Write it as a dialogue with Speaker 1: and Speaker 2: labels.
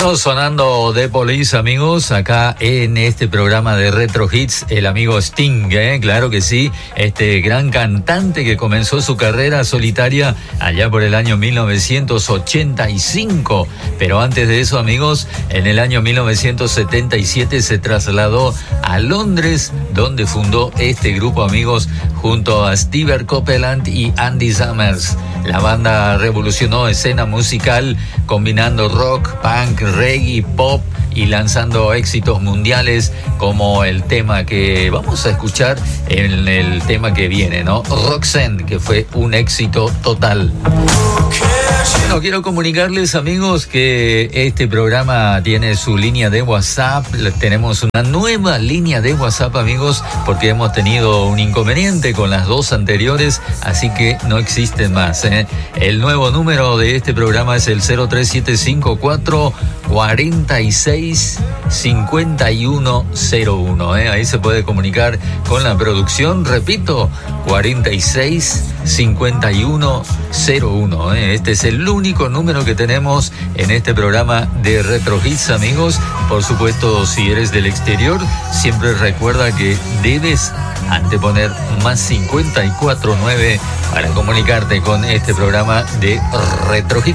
Speaker 1: Bueno, sonando The Police, amigos, acá en este programa de Retro Hits, el amigo Sting, claro que sí, este gran cantante que comenzó su carrera solitaria allá por el año 1985, pero antes de eso, amigos, en el año 1977 se trasladó a Londres, donde fundó este grupo, amigos, junto a Steve Copeland y Andy Summers. La banda revolucionó escena musical combinando rock, punk, reggae, pop y lanzando éxitos mundiales como el tema que vamos a escuchar en el tema que viene, ¿no? Roxanne, que fue un éxito total. Bueno, quiero comunicarles, amigos, que este programa tiene su línea de WhatsApp. Tenemos una nueva línea de WhatsApp, amigos, porque hemos tenido un inconveniente con las dos anteriores, así que no existen más. El nuevo número de este programa es el 03754 46 5101. Ahí se puede comunicar con la producción, repito, 46 5101. Este es el único número que tenemos en este programa de Retro Hits, amigos. Por supuesto, si eres del exterior, siempre recuerda que debes anteponer +549 para comunicarte con este programa de Retro Hits.